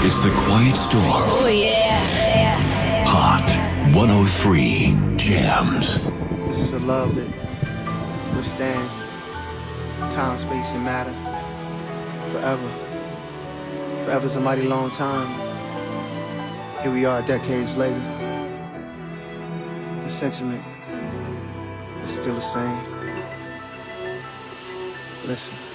It's the Quiet Storm. Oh, yeah. Hot 103 Jams. This is a love that withstands time, space, and matter forever. Forever's a mighty long time. Here we are decades later. The sentiment is still the same. Listen.